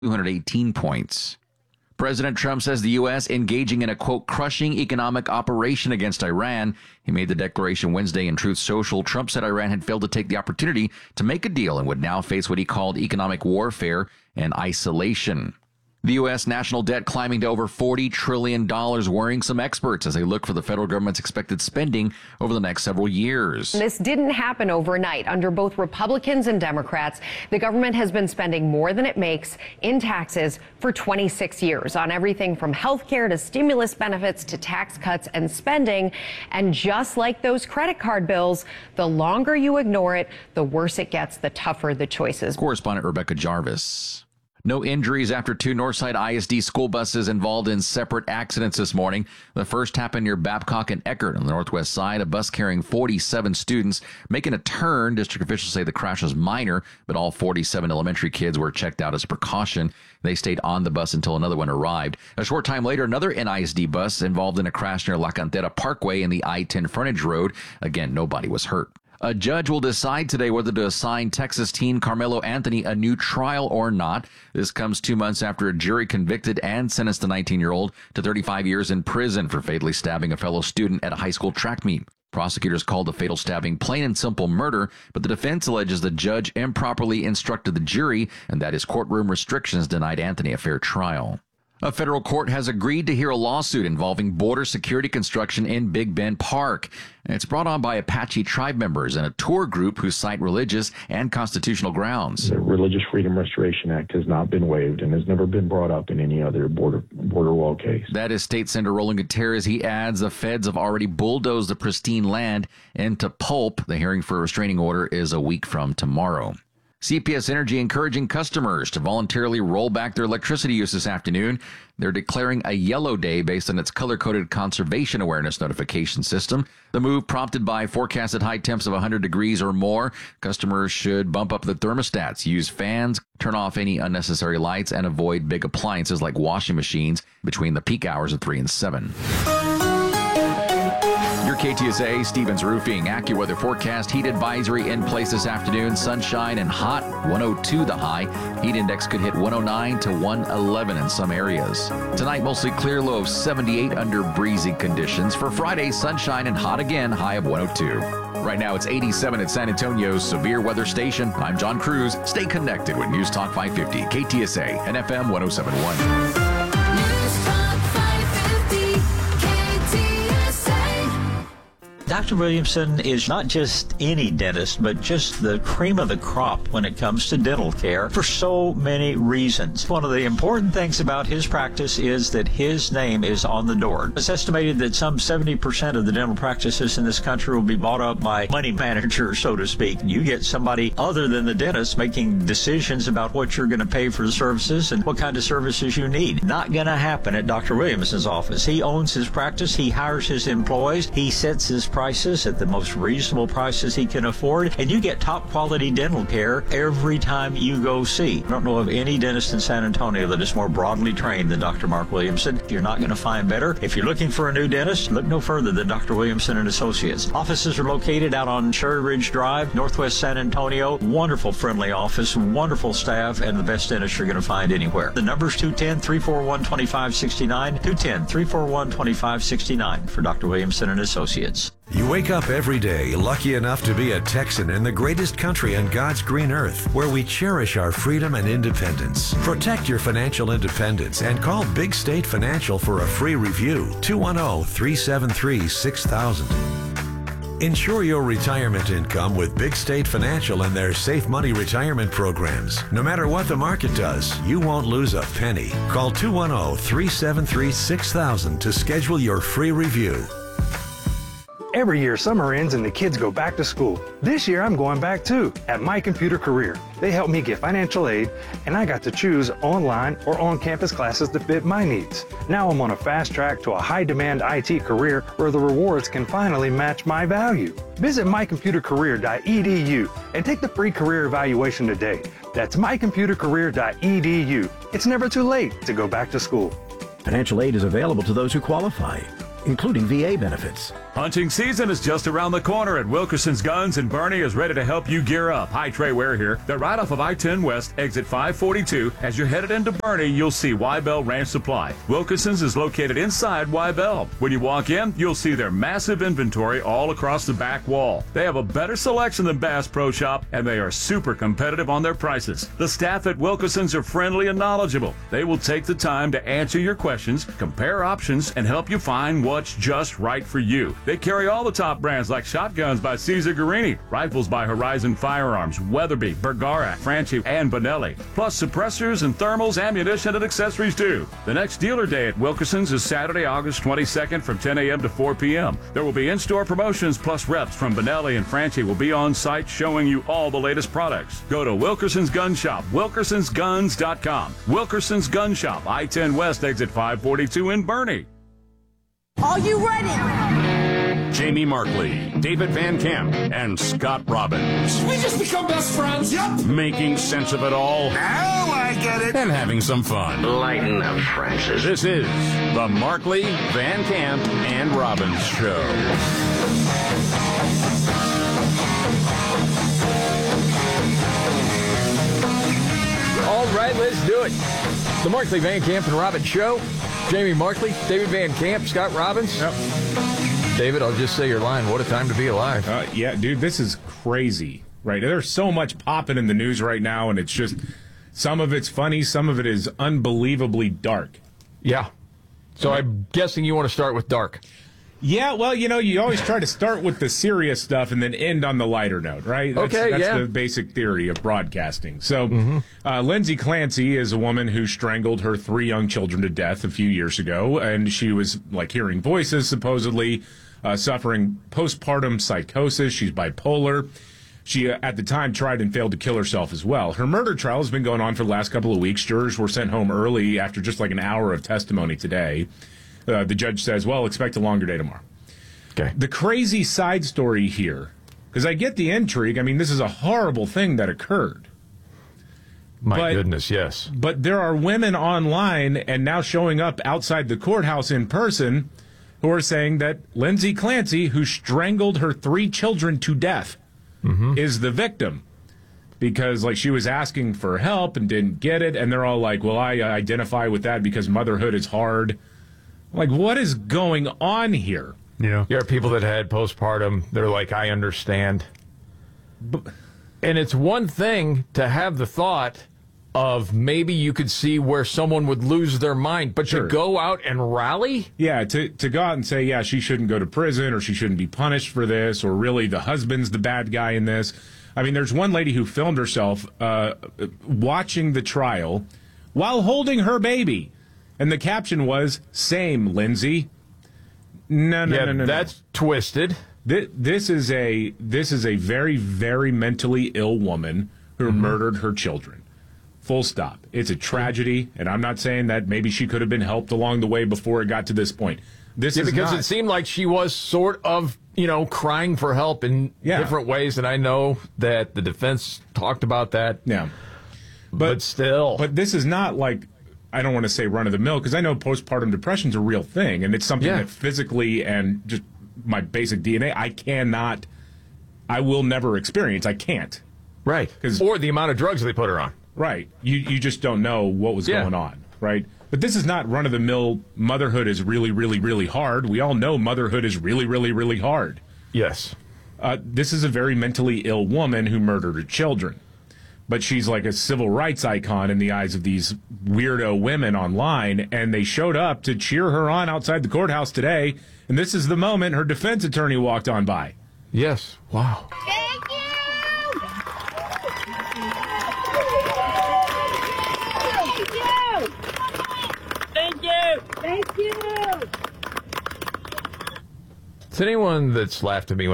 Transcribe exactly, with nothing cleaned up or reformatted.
two hundred eighteen points. President Trump says the U S engaging in a, quote, crushing economic operation against Iran. He made the declaration Wednesday in Truth Social. Trump said Iran had failed to take the opportunity to make a deal and would now face what he called economic warfare and isolation. The U S national debt climbing to over forty trillion dollars, worrying some experts as they look for the federal government's expected spending over the next several years. This didn't happen overnight. Under both Republicans and Democrats, the government has been spending more than it makes in taxes for twenty-six years on everything from health care to stimulus benefits to tax cuts and spending. And just like those credit card bills, the longer you ignore it, the worse it gets, the tougher the choices. Correspondent Rebecca Jarvis. No injuries after two Northside I S D school buses involved in separate accidents this morning. The first happened near Babcock and Eckert on the northwest side. A bus carrying forty-seven students making a turn. District officials say the crash was minor, but all forty-seven elementary kids were checked out as a precaution. They stayed on the bus until another one arrived. A short time later, another N I S D bus involved in a crash near La Cantera Parkway in the I ten frontage road. Again, nobody was hurt. A judge will decide today whether to assign Texas teen Carmelo Anthony a new trial or not. This comes two months after a jury convicted and sentenced the nineteen-year-old to thirty-five years in prison for fatally stabbing a fellow student at a high school track meet. Prosecutors called the fatal stabbing plain and simple murder, but the defense alleges the judge improperly instructed the jury and that his courtroom restrictions denied Anthony a fair trial. A federal court has agreed to hear a lawsuit involving border security construction in Big Bend Park. It's brought on by Apache tribe members and a tour group who cite religious and constitutional grounds. The Religious Freedom Restoration Act has not been waived and has never been brought up in any other border border wall case. That is State Senator Roland Gutierrez. He adds the feds have already bulldozed the pristine land into pulp. The hearing for a restraining order is a week from tomorrow. C P S Energy encouraging customers to voluntarily roll back their electricity use this afternoon. They're declaring a yellow day based on its color-coded conservation awareness notification system. The move prompted by forecasted high temps of one hundred degrees or more. Customers should bump up the thermostats, use fans, turn off any unnecessary lights, and avoid big appliances like washing machines between the peak hours of three and seven. Your K T S A Stevens Roofing AccuWeather forecast. Heat advisory in place this afternoon. Sunshine and hot. one oh two the high. Heat index could hit one oh nine to one eleven in some areas. Tonight, mostly clear, low of seventy-eight under breezy conditions. For Friday, sunshine and hot again, high of one oh two. Right now, it's eighty-seven at San Antonio's severe weather station. I'm John Cruz. Stay connected with News Talk five fifty, K T S A, and F M one oh seven point one. Doctor Williamson is not just any dentist, but just the cream of the crop when it comes to dental care for so many reasons. One of the important things about his practice is that his name is on the door. It's estimated that some seventy percent of the dental practices in this country will be bought up by money managers, so to speak. You get somebody other than the dentist making decisions about what you're going to pay for the services and what kind of services you need. Not going to happen at Doctor Williamson's office. He owns his practice. He hires his employees. He sets his prices at the most reasonable prices he can afford, and you get top quality dental care every time you go see. I don't know of any dentist in San Antonio that is more broadly trained than Doctor Mark Williamson. You're not going to find better. If you're looking for a new dentist, look no further than Doctor Williamson and Associates. Offices are located out on Cherry Ridge Drive, Northwest San Antonio. Wonderful, friendly office, wonderful staff, and the best dentist you're going to find anywhere. The number's two one zero, three four one, two five six nine, two one zero, three four one, two five six nine for Doctor Williamson and Associates. You wake up every day lucky enough to be a Texan in the greatest country on God's green earth, where we cherish our freedom and independence. Protect your financial independence and call Big State Financial for a free review. two one zero, three seven three, six thousand. Ensure your retirement income with Big State Financial and their Safe Money retirement programs. No matter what the market does, you won't lose a penny. Call two one zero, three seven three, six thousand to schedule your free review. Every year, summer ends and the kids go back to school. This year, I'm going back too, at My Computer Career. They helped me get financial aid, and I got to choose online or on-campus classes to fit my needs. Now I'm on a fast track to a high-demand I T career where the rewards can finally match my value. Visit my computer career dot e d u and take the free career evaluation today. That's my computer career dot e d u. It's never too late to go back to school. Financial aid is available to those who qualify, including V A benefits. Hunting season is just around the corner, and Wilkerson's Guns in Bernie is ready to help you gear up. Hi, Trey Ware here. They're right off of I ten West, exit five forty-two. As you're headed into Bernie, you'll see Wybell Ranch Supply. Wilkerson's is located inside Wybell. When you walk in, you'll see their massive inventory all across the back wall. They have a better selection than Bass Pro Shop, and they are super competitive on their prices. The staff at Wilkerson's are friendly and knowledgeable. They will take the time to answer your questions, compare options, and help you find what's just right for you. They carry all the top brands like shotguns by Cesar Guerini, rifles by Horizon Firearms, Weatherby, Bergara, Franchi, and Benelli, plus suppressors and thermals, ammunition, and accessories too. The next dealer day at Wilkerson's is Saturday, August twenty-second from ten a.m. to four p.m. There will be in-store promotions, plus reps from Benelli and Franchi will be on site showing you all the latest products. Go to Wilkerson's Gun Shop, wilkersons guns dot com. Wilkerson's Gun Shop, I ten West, exit five forty-two in Bernie. Are you ready? Jamie Markley, David Van Camp, and Scott Robbins. We just become best friends. Yep. Making sense of it all. Now I get it. And having some fun. Lighten up, Francis. This is the Markley, Van Camp, and Robbins Show. All right, let's do it. The Markley, Van Camp, and Robbins Show. Jamie Markley, David Van Camp, Scott Robbins. Yep. David, I'll just say your line. What a time to be alive. Uh, yeah, dude, this is crazy, right? There's so much popping in the news right now, and it's just, some of it's funny, some of it is unbelievably dark. Yeah. So I'm guessing you want to start with dark. Yeah, well, you know, you always try to start with the serious stuff and then end on the lighter note, right? That's, okay, that's yeah. the basic theory of broadcasting. So, mm-hmm. uh, Lindsay Clancy is a woman who strangled her three young children to death a few years ago, and she was, like, hearing voices, supposedly, uh, suffering postpartum psychosis. She's bipolar. She, uh, at the time, tried and failed to kill herself as well. Her murder trial has been going on for the last couple of weeks. Jurors were sent home early after just, like, an hour of testimony today. Uh, the judge says, well, expect a longer day tomorrow. Okay. The crazy side story here, because I get the intrigue. I mean, this is a horrible thing that occurred. My but, goodness, yes. But there are women online and now showing up outside the courthouse in person who are saying that Lindsay Clancy, who strangled her three children to death, mm-hmm. is the victim. Because, like, she was asking for help and didn't get it, and they're all like, well, I identify with that because motherhood is hard. Like, what is going on here? Yeah. There are people that had postpartum. They're like, I understand. But, and it's one thing to have the thought of maybe you could see where someone would lose their mind, but sure. to go out and rally? Yeah, to, to go out and say, yeah, she shouldn't go to prison or she shouldn't be punished for this, or really the husband's the bad guy in this. I mean, there's one lady who filmed herself uh, watching the trial while holding her baby. And the caption was, same, Lindsay. No, no, yeah, no, no, that's no. twisted. This, this is a this is a very, very mentally ill woman who mm-hmm. murdered her children. Full stop. It's a tragedy, and I'm not saying that maybe she could have been helped along the way before it got to this point. This yeah, is because not, it seemed like she was sort of, you know, crying for help in yeah. different ways, and I know that the defense talked about that. Yeah, but, but still, but this is not like. I don't want to say run of the mill because I know postpartum depression is a real thing, and it's something yeah. that physically and just my basic D N A I cannot, I will never experience. I can't. Right. Or the amount of drugs they put her on. Right. You you just don't know what was yeah. going on. Right. But this is not run of the mill. Motherhood is really, really, really hard. We all know motherhood is really, really, really hard. Yes. Uh, this is a very mentally ill woman who murdered her children. But she's like a civil rights icon in the eyes of these weirdo women online, and they showed up to cheer her on outside the courthouse today, and this is the moment her defense attorney walked on by. Yes. Wow. Thank you! Thank you! Thank you! To anyone that's laughed at me